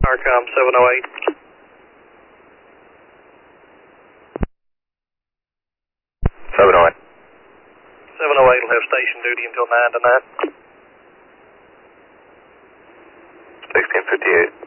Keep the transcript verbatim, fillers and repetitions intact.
Arcom seven oh eight. seven oh eight. seven oh eight will have station duty until nine tonight. sixteen fifty-eight.